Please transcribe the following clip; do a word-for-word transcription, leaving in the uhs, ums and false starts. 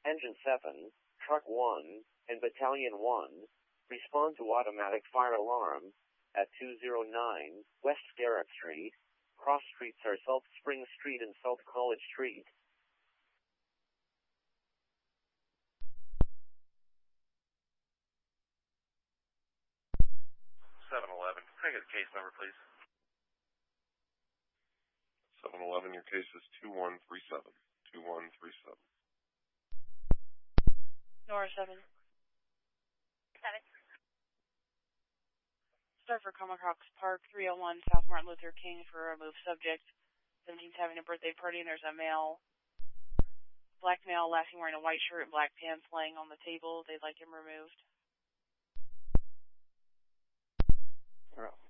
Engine seven, Truck one, and Battalion one, respond to automatic fire alarm at two oh nine West Garrett Street. Cross streets are Salt Spring Street and Salt College Street. seven eleven. Can I get a case number, please? seven eleven, your case is two one three seven. two one three seven. Nora seven. seven. Start for Comacox Park, three oh one South Martin Luther King for a removed subject. seventeen's having a birthday party and there's a male, black male, last seen wearing a white shirt and black pants laying on the table. They'd like him removed. We're